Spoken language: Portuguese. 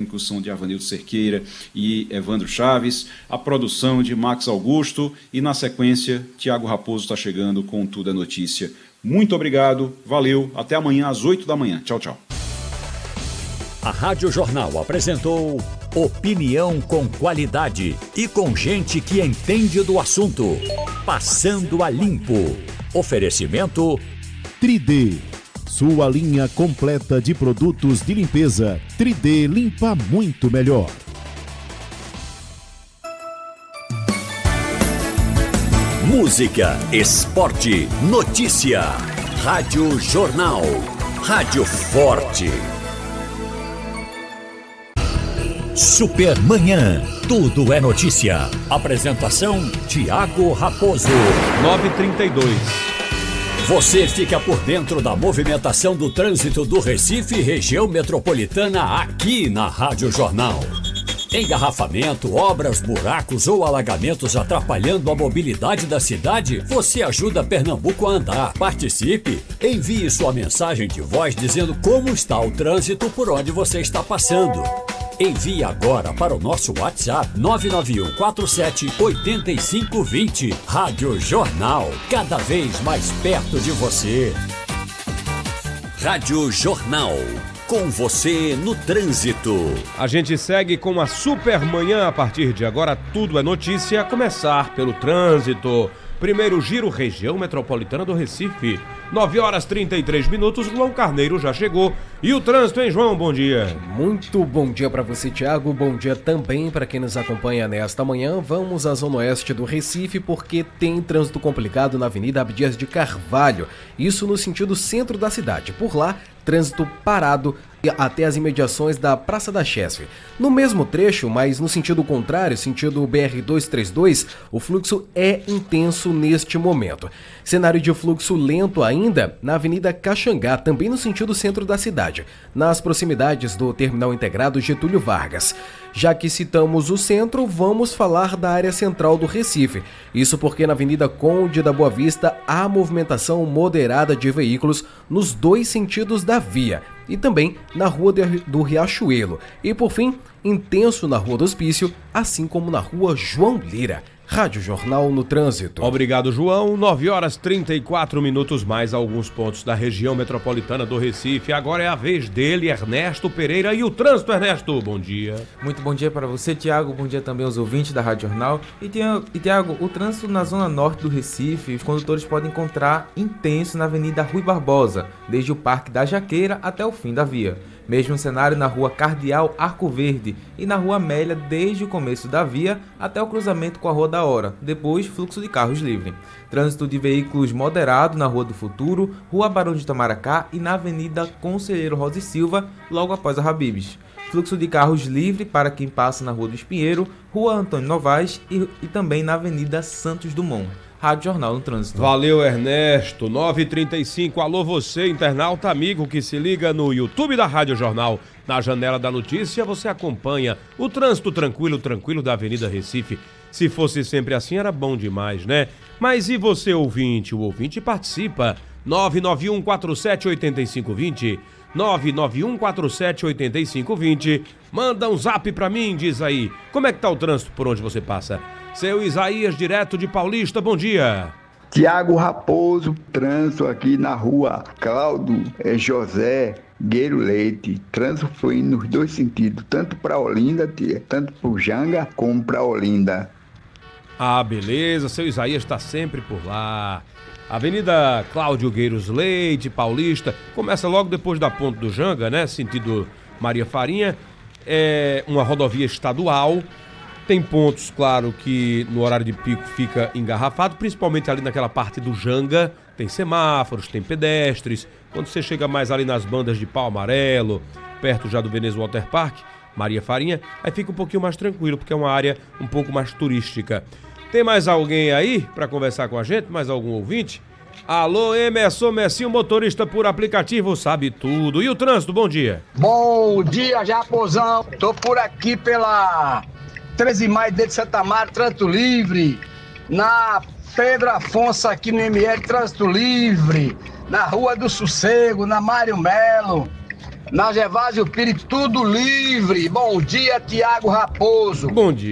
técnicos são de Avanildo Cerqueira e Evandro Chaves, a produção de Max Augusto e, na sequência, Tiago Raposo está chegando com Tudo é Notícia. Muito obrigado, valeu, até amanhã às 8 da manhã. Tchau, tchau. A Rádio Jornal apresentou opinião com qualidade e com gente que entende do assunto. Passando a Limpo. Oferecimento 3D. Sua linha completa de produtos de limpeza. 3D limpa muito melhor. música, esporte, notícia. Rádio Jornal. Rádio Forte. Supermanhã. Tudo é notícia. Apresentação: Tiago Raposo. 9h32. Você fica por dentro da movimentação do trânsito do Recife e região metropolitana aqui na Rádio Jornal. Engarrafamento, obras, buracos ou alagamentos atrapalhando a mobilidade da cidade? Você ajuda Pernambuco a andar. Participe! Envie sua mensagem de voz dizendo como está o trânsito por onde você está passando. Envie agora para o nosso WhatsApp 991478520. Rádio Jornal, cada vez mais perto de você. Rádio Jornal, com você no trânsito. A gente segue com a Supermanhã. A partir de agora, tudo é notícia. A começar pelo trânsito. Primeiro giro, região metropolitana do Recife. 9h33. João Carneiro já chegou. E o trânsito, hein, João? Bom dia. Muito bom dia para você, Tiago. Bom dia também para quem nos acompanha nesta manhã. Vamos à zona oeste do Recife porque tem trânsito complicado na Avenida Abdias de Carvalho. Isso no sentido centro da cidade. Por lá, trânsito parado até as imediações da Praça da Chesf. No mesmo trecho, mas no sentido contrário, sentido BR-232, o fluxo é intenso neste momento. Cenário de fluxo lento ainda na Avenida Caxangá, também no sentido centro da cidade, nas proximidades do Terminal Integrado Getúlio Vargas. Já que citamos o centro, vamos falar da área central do Recife. Isso porque na Avenida Conde da Boa Vista há movimentação moderada de veículos nos dois sentidos da via e também na Rua do Riachuelo. E por fim, intenso na Rua do Hospício, assim como na Rua João Lira. Rádio Jornal no Trânsito. Obrigado, João. 9h34, mais alguns pontos da região metropolitana do Recife. Agora é a vez dele, Ernesto Pereira. E o trânsito, Ernesto, bom dia. Muito bom dia para você, Tiago. Bom dia também aos ouvintes da Rádio Jornal. E Tiago, o trânsito na zona norte do Recife, os condutores podem encontrar intenso na Avenida Rui Barbosa, desde o Parque da Jaqueira até o fim da via. Mesmo cenário na Rua Cardeal Arco Verde e na Rua Amélia desde o começo da via até o cruzamento com a Rua da Hora, depois fluxo de carros livre. Trânsito de veículos moderado na Rua do Futuro, Rua Barão de Itamaracá e na Avenida Conselheiro Rosa e Silva, logo após a Habib's. Fluxo de carros livre para quem passa na Rua do Espinheiro, Rua Antônio Novaes e também na Avenida Santos Dumont. Rádio Jornal no Trânsito. Valeu, Ernesto. 9h35. Alô, você, internauta amigo que se liga no YouTube da Rádio Jornal. Na janela da notícia, você acompanha o trânsito tranquilo da Avenida Recife. Se fosse sempre assim, era bom demais, né? Mas e você, ouvinte? O ouvinte participa. 991478520. 991478520. Manda um zap pra mim, diz aí. Como é que tá o trânsito por onde você passa? Seu Isaías, direto de Paulista, bom dia. Tiago Raposo, trânsito aqui na rua Cláudio José Gueiro Leite, trânsito fluindo nos dois sentidos, tanto para Olinda, tanto para Janga como para Olinda. Ah, beleza, seu Isaías está sempre por lá. Avenida Cláudio Gueiros Leite, Paulista, começa logo depois da Ponte do Janga, né? Sentido Maria Farinha, é uma rodovia estadual. Tem pontos, claro, que no horário de pico fica engarrafado, principalmente ali naquela parte do Janga. Tem semáforos, tem pedestres. Quando você chega mais ali nas bandas de Pau Amarelo, perto já do Veneza Water Park, Maria Farinha, aí fica um pouquinho mais tranquilo, porque é uma área um pouco mais turística. Tem mais alguém aí para conversar com a gente? Mais algum ouvinte? Alô, Emerson Messinho, motorista por aplicativo, sabe tudo. E o trânsito, bom dia. Bom dia, Japozão. Tô por aqui pela 13 de maio de Santa Maria, trânsito livre. Na Pedro Afonso, aqui no ML, trânsito livre. Na Rua do Sossego, na Mário Melo. na Gervásio Pires, tudo livre. Bom dia, Tiago Raposo. Bom dia.